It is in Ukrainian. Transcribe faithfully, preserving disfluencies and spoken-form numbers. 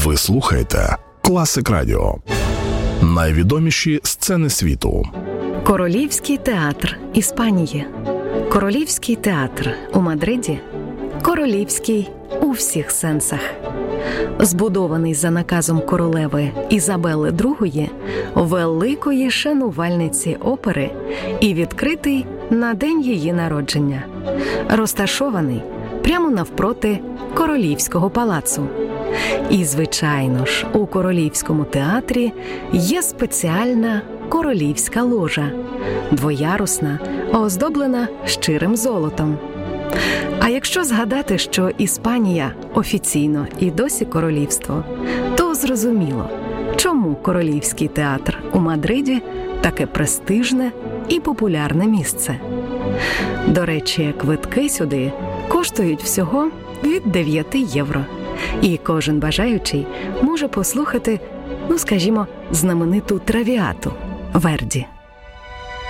Ви слухаєте Класик Радіо. Найвідоміші сцени світу. Королівський театр Іспанії. Королівський театр у Мадриді. Королівський у всіх сенсах. Збудований за наказом королеви Ізабели другої, великої шанувальниці опери, і відкритий на день її народження. Розташований прямо навпроти Королівського палацу. І, звичайно ж, у Королівському театрі є спеціальна королівська ложа, двоярусна, оздоблена щирим золотом. А якщо згадати, що Іспанія офіційно і досі королівство, то зрозуміло, чому Королівський театр у Мадриді таке престижне і популярне місце. До речі, квитки сюди коштують всього від дев'яти євро. І кожен бажаючий може послухати, ну скажімо, знамениту «Травіату» Верді.